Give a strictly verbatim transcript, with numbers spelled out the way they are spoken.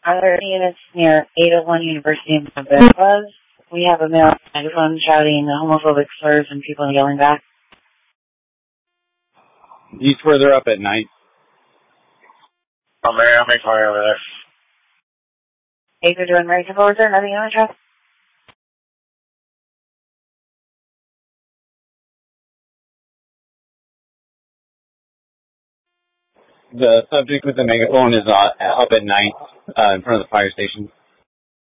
Are there any units near eight oh one University in Buzz? We have a male microphone shouting homophobic slurs and people yelling back. He's further up at night. Oh, Mary, I'll make my way over there. Eight oh one Mary Temple, is there nothing on the truck? The subject with the megaphone is uh, up at night uh, in front of the fire station.